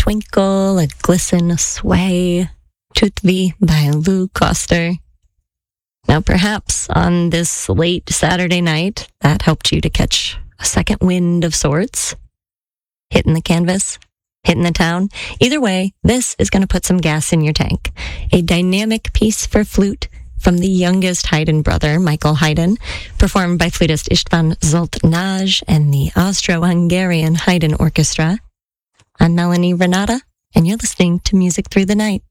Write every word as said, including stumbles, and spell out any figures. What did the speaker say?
Twinkle, a Glisten, a Sway, Tutvi by Lou Coster. Now, perhaps on this late Saturday night, that helped you to catch a second wind of sorts, hitting the canvas, hitting the town. Either way, this is going to put some gas in your tank. A dynamic piece for flute from the youngest Haydn brother, Michael Haydn, performed by flutist István Zoltányi and the Austro-Hungarian Haydn Orchestra. I'm Melanie Renata, and you're listening to Music Through the Night.